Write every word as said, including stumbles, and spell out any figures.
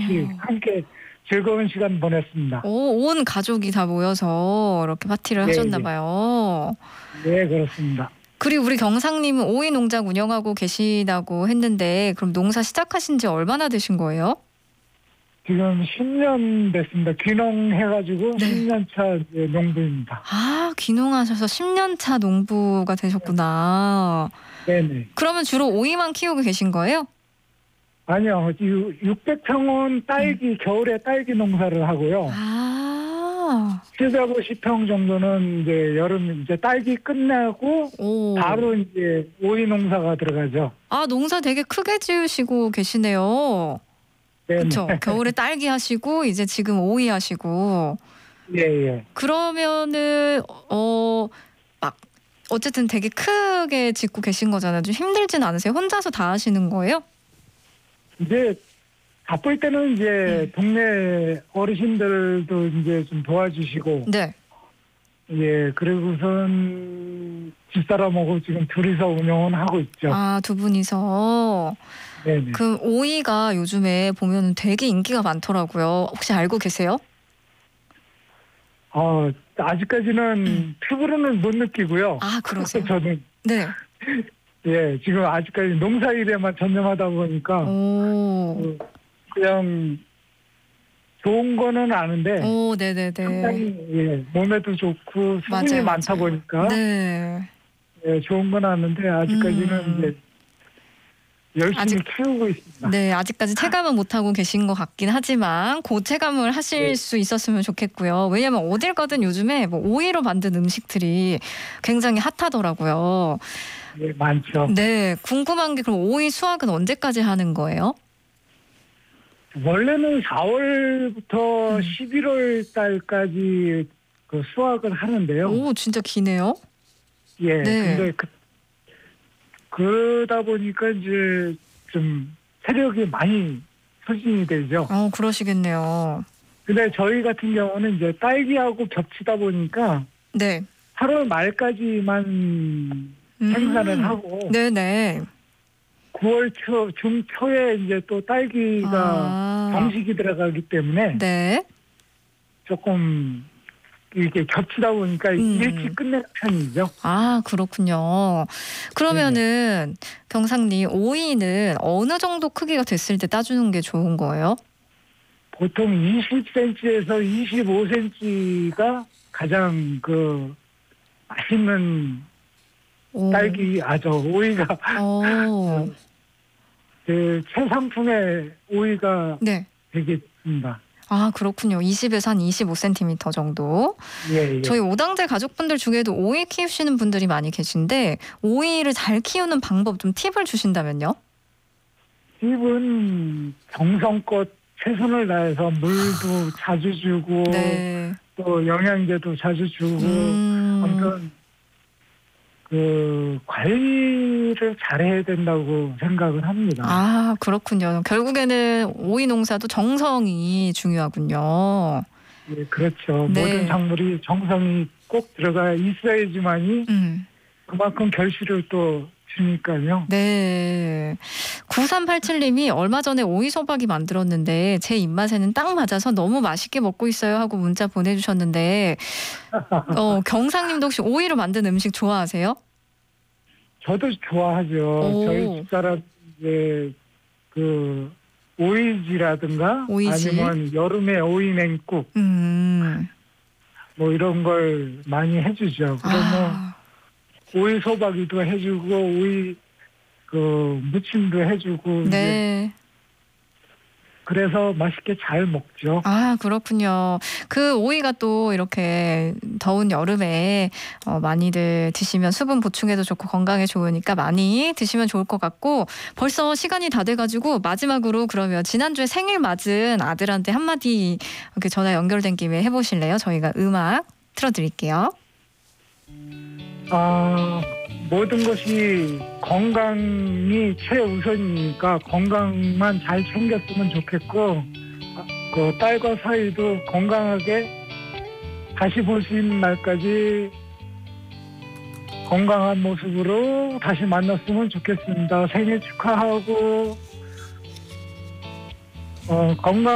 같이 함께 즐거운 시간 보냈습니다. 오, 온 가족이 다 모여서 이렇게 파티를 네, 하셨나 네. 봐요. 네, 그렇습니다. 그리고 우리 경상님은 오이 농장 운영하고 계시다고 했는데 그럼 농사 시작하신 지 얼마나 되신 거예요? 지금 십 년 됐습니다. 귀농해가지고 네. 십 년 차 농부입니다. 아, 귀농하셔서 십 년 차 농부가 되셨구나. 네네. 그러면 주로 오이만 키우고 계신 거예요? 아니요, 육백 평은 딸기, 음. 겨울에 딸기 농사를 하고요. 아. 칠백오십 평 정도는 이제 여름 이제 딸기 끝나고 오. 바로 이제 오이 농사가 들어가죠. 아, 농사 되게 크게 지으시고 계시네요. 그렇죠. 겨울에 딸기 하시고 이제 지금 오이 하시고. 예, 예. 그러면은 어 막 어쨌든 되게 크게 짓고 계신 거잖아요. 좀 힘들진 않으세요? 혼자서 다 하시는 거예요? 이제 바쁠 때는 이제 음. 동네 어르신들도 이제 좀 도와주시고. 네. 예, 그리고선 집사람하고 지금 둘이서 운영은 하고 있죠. 아, 두 분이서. 네네. 그 오이가 요즘에 보면 되게 인기가 많더라고요. 혹시 알고 계세요? 어, 아직까지는 음. 피부로는 못 느끼고요. 아, 그러세요? 저는. 네. 예, 지금 아직까지 농사일에만 전념하다 보니까. 오. 어, 그냥 좋은 거는 아는데. 오, 네네네. 상당히, 예, 몸에도 좋고 수분이 맞아요, 많다 맞아요. 보니까. 네. 예, 좋은 건 아는데 아직까지는 음. 이제 열심히 아직, 키우고 있습니다. 네, 아직까지 체감은 못하고 계신 것 같긴 하지만 곧 체감을 하실 네. 수 있었으면 좋겠고요. 왜냐하면 어딜 가든 요즘에 뭐 오이로 만든 음식들이 굉장히 핫하더라고요. 네, 많죠. 네, 궁금한 게 그럼 오이 수확은 언제까지 하는 거예요? 원래는 사월부터 음. 십일월 달까지 그 수확을 하는데요. 오, 진짜 기네요. 예, 네. 근데 그, 그러다 보니까 이제 좀 체력이 많이 소진이 되죠. 어, 그러시겠네요. 근데 저희 같은 경우는 이제 딸기하고 겹치다 보니까 네. 팔월 말까지만 음. 생산을 하고 네네. 구월 초, 중초에 이제 또 딸기가 아. 정식이 들어가기 때문에 네. 조금 이렇게 겹치다 보니까 음. 일찍 끝내는 편이죠. 아, 그렇군요. 그러면은 네네. 경상님 오이는 어느 정도 크기가 됐을 때 따주는 게 좋은 거예요? 보통 이십 센티미터에서 이십오 센티미터가 가장 그 맛있는 오. 딸기 아저 오이가 그, 그 최상품의 오이가 네. 되겠습니다. 아, 그렇군요. 이십에서 한 이십오 센티미터 정도. 예, 예. 저희 오당제 가족분들 중에도 오이 키우시는 분들이 많이 계신데 오이를 잘 키우는 방법 좀 팁을 주신다면요? 팁은 정성껏 최선을 다해서 물도 자주 주고 네. 또 영양제도 자주 주고 음. 아무튼 그 관리를 잘해야 된다고 생각을 합니다. 아, 그렇군요. 결국에는 오이 농사도 정성이 중요하군요. 예, 그렇죠. 네. 모든 작물이 정성이 꼭 들어가 있어야지만이 음. 그만큼 결실을 또 주니까요. 네. 구삼팔칠님이 얼마 전에 오이 소박이 만들었는데 제 입맛에는 딱 맞아서 너무 맛있게 먹고 있어요 하고 문자 보내주셨는데 어, 경상님도 혹시 오이로 만든 음식 좋아하세요? 저도 좋아하죠. 오. 저희 집사람 이제 그 오이지라든가 오이지? 아니면 여름에 오이냉국 음. 뭐 이런 걸 많이 해주죠. 그러면 아. 오이 소박이도 해주고 오이 그 무침도 해주고 네. 그래서 맛있게 잘 먹죠. 아, 그렇군요. 그 오이가 또 이렇게 더운 여름에 어, 많이들 드시면 수분 보충에도 좋고 건강에 좋으니까 많이 드시면 좋을 것 같고 벌써 시간이 다 돼가지고 마지막으로 그러면 지난주에 생일 맞은 아들한테 한마디 이렇게 전화 연결된 김에 해보실래요? 저희가 음악 틀어드릴게요. 아, 모든 것이 건강이 최우선이니까 건강만 잘 챙겼으면 좋겠고 그 딸과 사이도 건강하게 다시 볼 수 있는 날까지 건강한 모습으로 다시 만났으면 좋겠습니다. 생일 축하하고 어, 건강